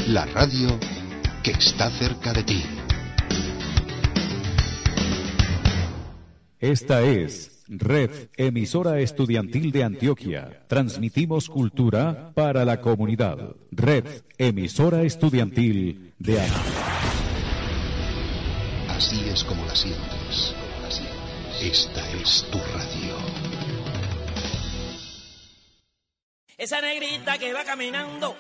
La radio que está cerca de ti. Esta es Red Emisora Estudiantil de Antioquia. Transmitimos cultura para la comunidad. Red Emisora Estudiantil de Antioquia. Así es como la sientes. Esta es tu radio. Esa negrita que va caminando